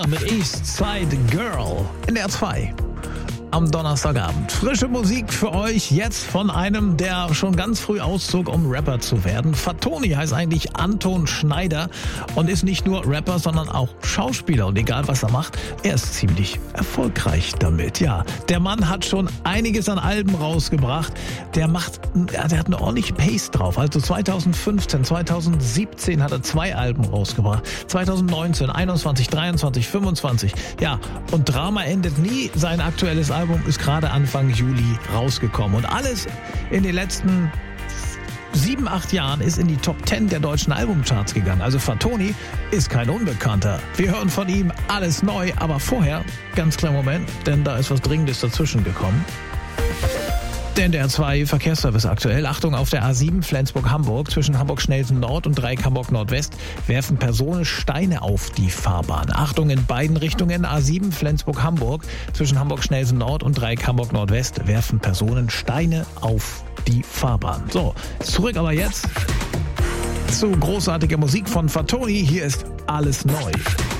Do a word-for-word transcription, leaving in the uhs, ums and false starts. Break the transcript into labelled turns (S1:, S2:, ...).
S1: Mit East Side Girl in der zwei. Am Donnerstagabend. Frische Musik für euch jetzt von einem, der schon ganz früh auszog, um Rapper zu werden. Fatoni heißt eigentlich Anton Schneider und ist nicht nur Rapper, sondern auch Schauspieler. Und egal was er macht, er ist ziemlich erfolgreich damit. Ja, der Mann hat schon einiges an Alben rausgebracht. Der macht, der hat eine ordentliche Pace drauf. Also zweitausendfünfzehn, zweitausendsiebzehn hat er zwei Alben rausgebracht. zweitausendneunzehn, einundzwanzig, dreiundzwanzig, fünfundzwanzig. Ja, und Drama endet nie. Sein aktuelles Album ist gerade Anfang Juli rausgekommen. Und alles in den letzten sieben, acht Jahren ist in die Top zehn der deutschen Albumcharts gegangen. Also Fatoni ist kein Unbekannter. Wir hören von ihm alles neu, aber vorher, ganz kleinen Moment, denn da ist was Dringendes dazwischen gekommen. Denn der zwei Verkehrsservice aktuell. Achtung, auf der A sieben Flensburg-Hamburg zwischen Hamburg-Schnelsen Nord und Dreieck Hamburg-Nordwest werfen Personen Steine auf die Fahrbahn. Achtung in beiden Richtungen. A sieben Flensburg-Hamburg zwischen Hamburg-Schnelsen Nord und Dreieck Hamburg-Nordwest werfen Personen Steine auf die Fahrbahn. So, zurück aber jetzt zu großartiger Musik von Fatoni. Hier ist alles neu.